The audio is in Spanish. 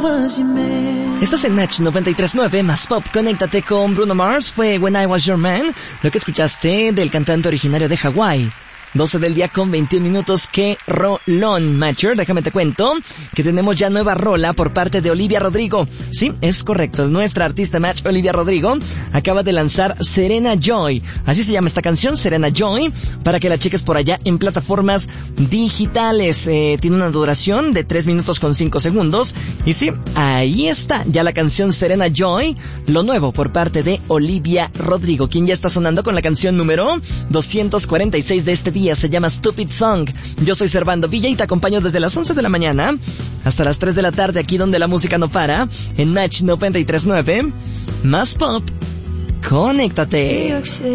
Estás en Match 93.9 más Pop. Conéctate con Bruno Mars. Fue When I Was Your Man, lo que escuchaste del cantante originario de Hawái. 12 del día con 21 minutos. ¡Qué rolón, Matcher! Déjame te cuento que tenemos ya nueva rola por parte de Olivia Rodrigo. Sí, es correcto. Nuestra artista Match, Olivia Rodrigo, acaba de lanzar Serena Joy. Así se llama esta canción, Serena Joy, para que la cheques por allá en plataformas digitales. Tiene una duración de 3 minutos con 5 segundos. Y sí, ahí está ya la canción Serena Joy, lo nuevo por parte de Olivia Rodrigo, quien ya está sonando con la canción número 246 de este día. Se llama Stupid Song. Yo soy Servando Villa y te acompaño desde las 11 de la mañana hasta las 3 de la tarde, aquí donde la música no para, en Match 93.9 más Pop. Conéctate.